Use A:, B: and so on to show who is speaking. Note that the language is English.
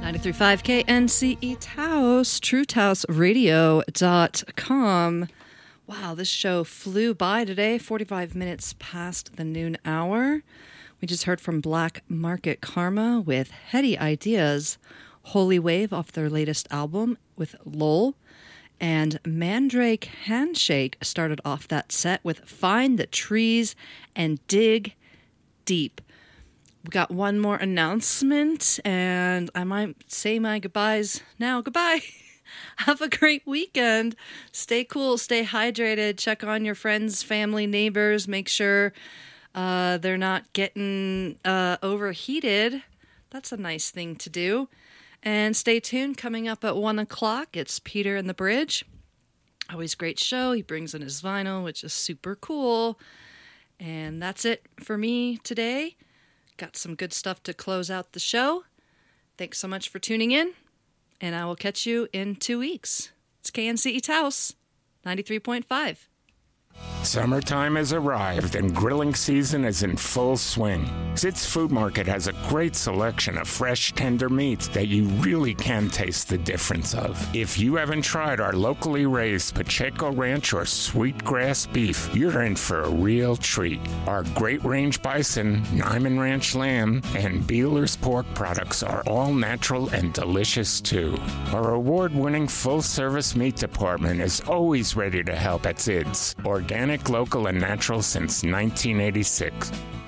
A: 93.5 KNCE Taos, TrueTaosRadio.com. Wow, this show flew by today, 45 minutes past the noon hour. We just heard from Black Market Karma with Heady Ideas, Holy Wave off their latest album with Lowell, and Mandrake Handshake started off that set with Find the Trees and Dig Deep. We got one more announcement, and I might say my goodbyes now. Goodbye. Have a great weekend. Stay cool, stay hydrated, check on your friends, family, neighbors, make sure they're not getting overheated. That's a nice thing to do. And stay tuned. Coming up at 1 o'clock, it's Peter and the Bridge. Always great show. He brings in his vinyl, which is super cool. And that's it for me today. Got some good stuff to close out the show. Thanks so much for tuning in, and I will catch you in 2 weeks. It's KNCE Taos, 93.5.
B: Summertime has arrived and grilling season is in full swing. Sid's Food Market has a great selection of fresh, tender meats that you really can taste the difference of. If you haven't tried our locally raised Pacheco Ranch or Sweetgrass beef, you're in for a real treat. Our Great Range bison, Nyman Ranch lamb, and Beeler's pork products are all natural and delicious too. Our award-winning full-service meat department is always ready to help at Sid's. Organic, local, and natural since 1986.